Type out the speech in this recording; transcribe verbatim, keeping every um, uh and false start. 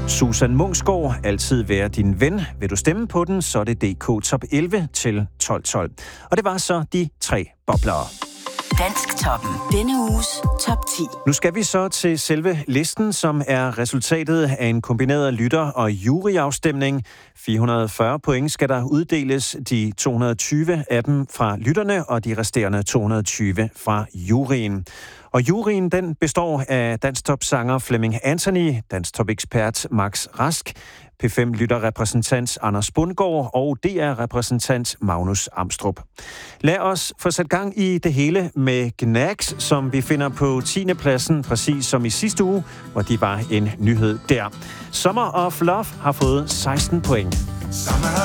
Susan Munksgaard, altid være din ven. Vil du stemme på den, så er det D K Top elleve til tolv tolv. Og det var så de tre boblere. Dansktoppen. Denne uges top ti. Nu skal vi så til selve listen, som er resultatet af en kombineret lytter- og juryafstemning. fire hundrede og fyrre point skal der uddeles, de to hundrede og tyve af dem fra lytterne, og de resterende to hundrede og tyve fra juryen. Og juryen, den består af Dansktop-sanger Flemming Anthony, Dansktop-ekspert Max Rask, P fem lytterrepræsentant Anders Bundgaard og D R-repræsentant Magnus Amstrup. Lad os få sat gang i det hele med Gnags, som vi finder på tiende pladsen, præcis som i sidste uge, hvor de var en nyhed der. Summer of Love har fået seksten point. Summer